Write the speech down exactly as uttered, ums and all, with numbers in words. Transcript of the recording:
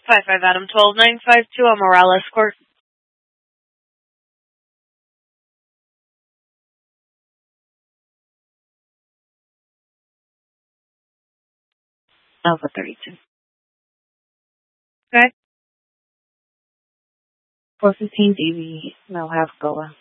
five five Adam, twelve nine five two on Morales Court. Alpha thirty-two. Okay. four fifteen D V, they'll have Goa.